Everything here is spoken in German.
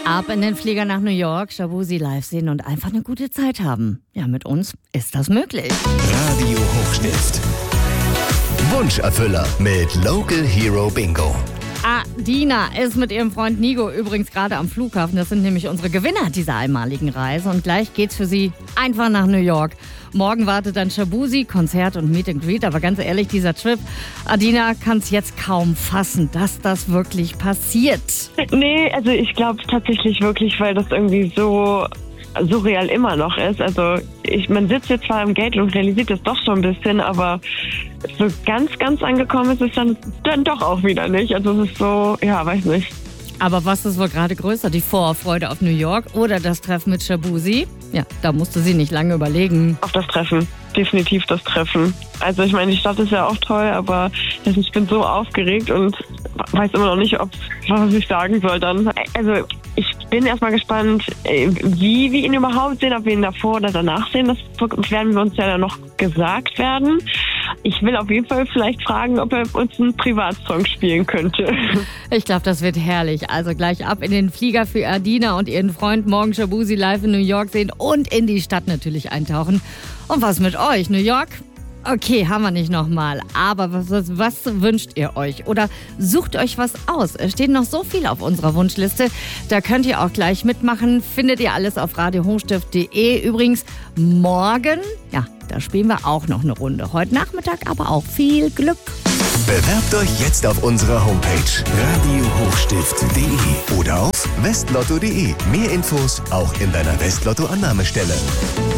Ab in den Flieger nach New York, Shaboozey live sehen und einfach eine gute Zeit haben. Ja, mit uns ist das möglich. Radio Hochstift. Wunscherfüller mit Local Hero Bingo. Adina ist mit ihrem Freund Nigo übrigens gerade am Flughafen. Das sind nämlich unsere Gewinner dieser einmaligen Reise. Und gleich geht's für sie einfach nach New York. Morgen wartet dann Shaboozey, Konzert und Meet and Greet. Aber ganz ehrlich, dieser Trip, Adina kann es jetzt kaum fassen, dass das wirklich passiert. Nee, also ich glaube tatsächlich wirklich, weil das irgendwie so surreal immer noch ist. Also man sitzt jetzt zwar im Gate und realisiert das doch schon ein bisschen, aber so ganz angekommen ist es dann doch auch wieder nicht. Also es ist so, ja, weiß nicht. Aber was ist wohl gerade größer, die Vorfreude auf New York oder das Treffen mit Shaboozey? Ja, da musste sie nicht lange überlegen. Auf das Treffen, definitiv das Treffen. Also ich meine, die Stadt ist ja auch toll, aber ich bin so aufgeregt und weiß immer noch nicht, was ich sagen soll dann. Also ich bin erstmal gespannt, wie wir ihn überhaupt sehen, ob wir ihn davor oder danach sehen. Das werden wir uns ja dann noch gesagt werden. Ich will auf jeden Fall vielleicht fragen, ob er uns einen Privatsong spielen könnte. Ich glaube, das wird herrlich. Also gleich ab in den Flieger für Adina und ihren Freund morgen Shaboozey live in New York sehen und in die Stadt natürlich eintauchen. Und was mit euch? New York? Okay, haben wir nicht nochmal. Aber was wünscht ihr euch? Oder sucht euch was aus? Es steht noch so viel auf unserer Wunschliste. Da könnt ihr auch gleich mitmachen. Findet ihr alles auf radiohochstift.de. Übrigens, morgen, ja, da spielen wir auch noch eine Runde. Heute Nachmittag aber auch viel Glück. Bewerbt euch jetzt auf unserer Homepage radiohochstift.de oder auf westlotto.de. Mehr Infos auch in deiner Westlotto-Annahmestelle.